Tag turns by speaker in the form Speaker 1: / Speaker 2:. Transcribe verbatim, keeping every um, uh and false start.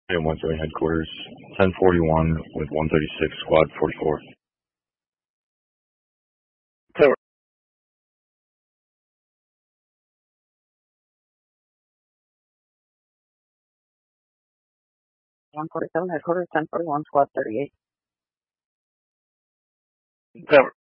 Speaker 1: and one seven headquarters, ten forty-one with one thirty-six, squad forty-four.
Speaker 2: Cover. one forty-seven headquarters, ten forty-one, squad thirty-eight. Cover.